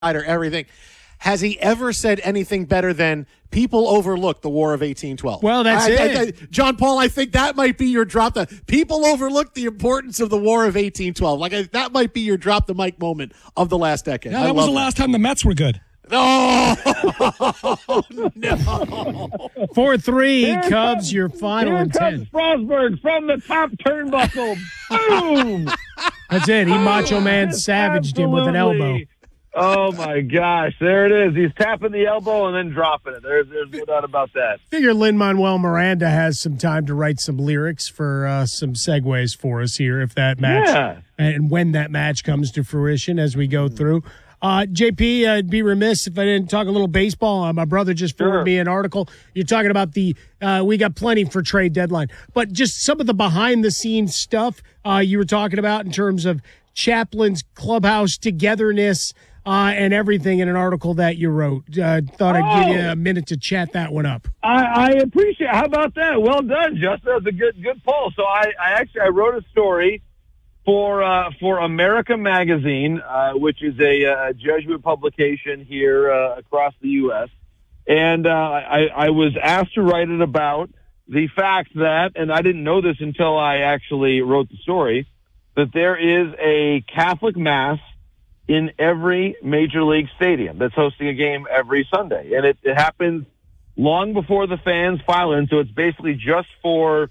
or everything. Has he ever said anything better than people overlook the War of 1812? Well, that's it. John Paul, I think that might be your drop. People overlook the importance of the War of 1812. That might be your drop the mic moment of the last decade. Yeah, that was the last time the Mets were good. Oh, no. 4-3, Cubs, your final Here and comes 10. Strasburg from the top turnbuckle. Boom! That's it. He Macho Man savaged him with an elbow. Oh, my gosh. There it is. He's tapping the elbow and then dropping it. There's no doubt about that. Figure Lin-Manuel Miranda has some time to write some lyrics for some segues for us here if that match and when that match comes to fruition as we go through. JP, I'd be remiss if I didn't talk a little baseball. My brother just forwarded me an article. You're talking about we got plenty for trade deadline, but just some of the behind-the-scenes stuff you were talking about in terms of Chaplin's clubhouse togetherness and everything in an article that you wrote. Thought I'd give you a minute to chat that one up. I appreciate it. How about that? Well done, Justin. That was a good poll. So I wrote a story for America Magazine, which is a Jesuit publication here across the U.S. And I was asked to write it about the fact that, and I didn't know this until I actually wrote the story, that there is a Catholic Mass in every major league stadium that's hosting a game every Sunday. And it happens long before the fans file in, so it's basically just for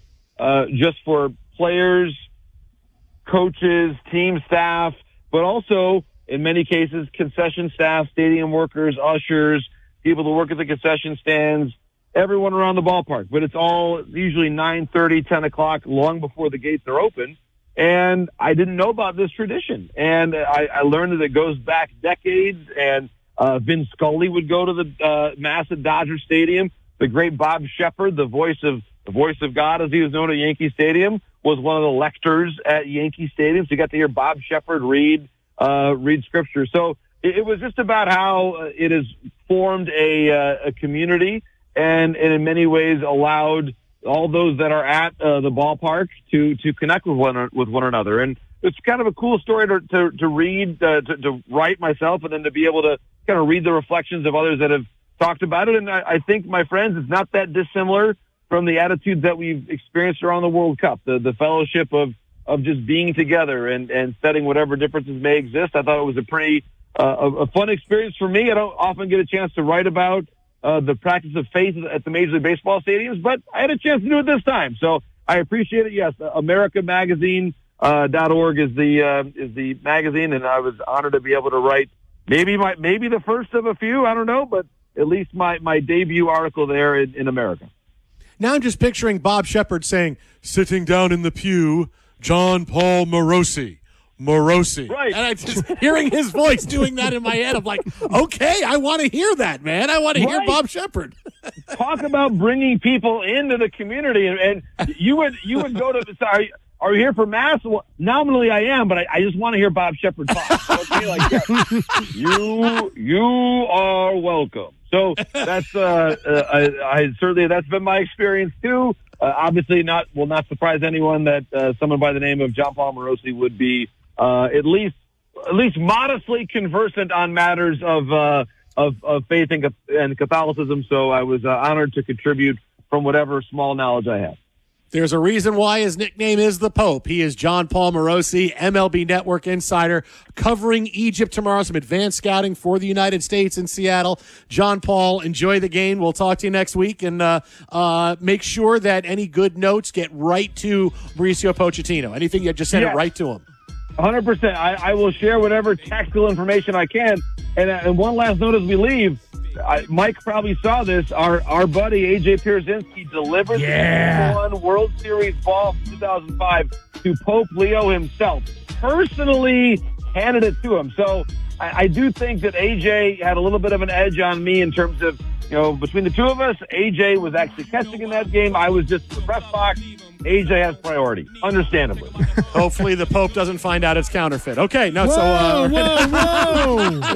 players, coaches, team staff, but also, in many cases, concession staff, stadium workers, ushers, people that work at the concession stands, everyone around the ballpark. But it's all usually 9:30, 10 o'clock, long before the gates are open. And I didn't know about this tradition. And I learned that it goes back decades. And Vin Scully would go to the Mass at Dodger Stadium. The great Bob Shepard, the voice of God, as he was known at Yankee Stadium, was one of the lectors at Yankee Stadium. So you got to hear Bob Shepard read scripture. So it was just about how it has formed a community and in many ways allowed all those that are at the ballpark to connect with one another. And it's kind of a cool story to read, to write myself, and then to be able to kind of read the reflections of others that have talked about it. And I think, my friends, it's not that dissimilar from the attitudes that we've experienced around the World Cup, the fellowship of just being together and setting whatever differences may exist. I thought it was a pretty a fun experience for me. I don't often get a chance to write about the practice of faith at the Major League Baseball stadiums, but I had a chance to do it this time. So I appreciate it. Yes, AmericaMagazine.org is the magazine, and I was honored to be able to write maybe the first of a few, I don't know, but at least my debut article there in America. Now I'm just picturing Bob Shepard saying, sitting down in the pew, John Paul Morosi. Right. And I'm just hearing his voice doing that in my head. I'm like, okay, I want to hear that, man. I want to hear Bob Shepard. Talk about bringing people into the community. And you would go to, sorry, are you here for Mass? Well, nominally I am, but I just want to hear Bob Shepard talk. Okay, like that. You are welcome. So that's I certainly, that's been my experience too. Obviously will not surprise anyone that someone by the name of John Paul Morosi would be at least modestly conversant on matters of faith and Catholicism. So I was honored to contribute from whatever small knowledge I have. There's a reason why his nickname is the Pope. He is John Paul Morosi, MLB Network insider, covering Egypt tomorrow. Some advanced scouting for the United States in Seattle. John Paul, enjoy the game. We'll talk to you next week, and make sure that any good notes get right to Mauricio Pochettino. Anything, you just send it right to him. 100%. I will share whatever tactical information I can. And one last note as we leave. Mike probably saw this. Our buddy A.J. Pierzynski delivered the Game 1 World Series ball from 2005 to Pope Leo himself. Personally handed it to him. So I do think that A.J. had a little bit of an edge on me in terms of, between the two of us. A.J. was actually catching in that game. I was just in the press box. A.J. has priority, understandably. Hopefully the Pope doesn't find out it's counterfeit. Okay, no, Whoa!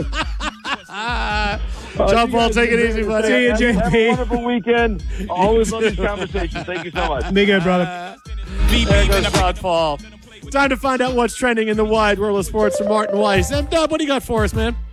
John Paul, take it easy, buddy. See you, JP. Have a wonderful weekend. Always love these conversations. Thank you so much. Be good, brother. There goes John Paul. Time to find out what's trending in the wide world of sports from Martin Weiss. Dub, what do you got for us, man?